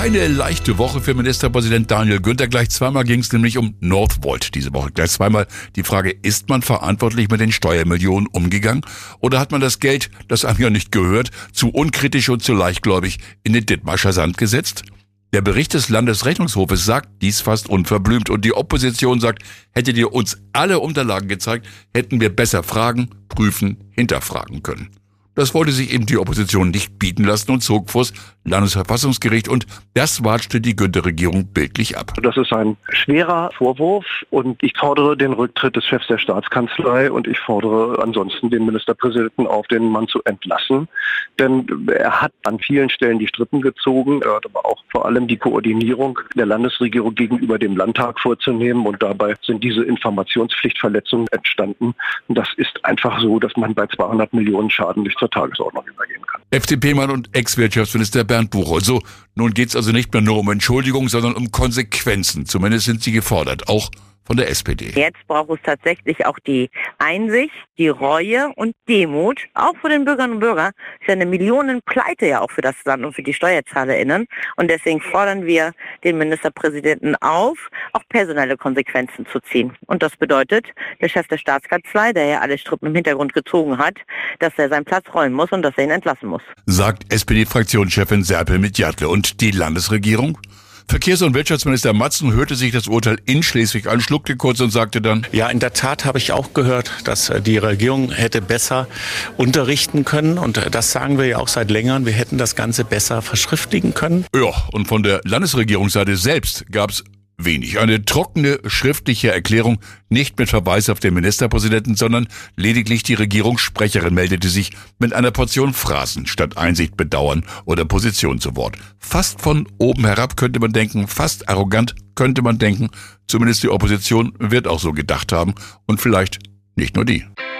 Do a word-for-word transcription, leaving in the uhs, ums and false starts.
Keine leichte Woche für Ministerpräsident Daniel Günther. Gleich zweimal ging es nämlich um Northvolt diese Woche. Gleich zweimal die Frage, ist man verantwortlich mit den Steuermillionen umgegangen? Oder hat man das Geld, das einem ja nicht gehört, zu unkritisch und zu leichtgläubig in den Dithmarscher Sand gesetzt? Der Bericht des Landesrechnungshofes sagt dies fast unverblümt. Und die Opposition sagt, hättet ihr uns alle Unterlagen gezeigt, hätten wir besser fragen, prüfen, hinterfragen können. Das wollte sich eben die Opposition nicht bieten lassen und zog vors Landesverfassungsgericht, und das watschte die Günther-Regierung bildlich ab. Das ist ein schwerer Vorwurf und ich fordere den Rücktritt des Chefs der Staatskanzlei und ich fordere ansonsten den Ministerpräsidenten auf, den Mann zu entlassen. Denn er hat an vielen Stellen die Strippen gezogen, er hat aber auch vor allem die Koordinierung der Landesregierung gegenüber dem Landtag vorzunehmen, und dabei sind diese Informationspflichtverletzungen entstanden. Und das ist einfach so, dass man bei zweihundert Millionen Schaden nicht zur Tagesordnung übergehen kann. F D P-Mann und Ex-Wirtschaftsminister Bernd Buchholz. So, nun geht's also nicht mehr nur um Entschuldigung, sondern um Konsequenzen. Zumindest sind sie gefordert, auch von der S P D. Jetzt braucht es tatsächlich auch die Einsicht, die Reue und Demut, auch für den Bürgerinnen und Bürger. Es ist ja eine Millionenpleite ja auch für das Land und für die SteuerzahlerInnen. Und deswegen fordern wir den Ministerpräsidenten auf, auch personelle Konsequenzen zu ziehen. Und das bedeutet, der Chef der Staatskanzlei, der ja alle Strippen im Hintergrund gezogen hat, dass er seinen Platz räumen muss und dass er ihn entlassen muss. Sagt S P D-Fraktionschefin Serpil mit Jadle. Und die Landesregierung? Verkehrs- und Wirtschaftsminister Matzen hörte sich das Urteil in Schleswig an, schluckte kurz und sagte dann: Ja, in der Tat habe ich auch gehört, dass die Regierung hätte besser unterrichten können. Und das sagen wir ja auch seit längerem. Wir hätten das Ganze besser verschriftlichen können. Ja, und von der Landesregierungsseite selbst gab's wenig. Eine trockene schriftliche Erklärung, nicht mit Verweis auf den Ministerpräsidenten, sondern lediglich die Regierungssprecherin meldete sich mit einer Portion Phrasen statt Einsicht, Bedauern oder Position zu Wort. Fast von oben herab könnte man denken, fast arrogant könnte man denken. Zumindest die Opposition wird auch so gedacht haben und vielleicht nicht nur die.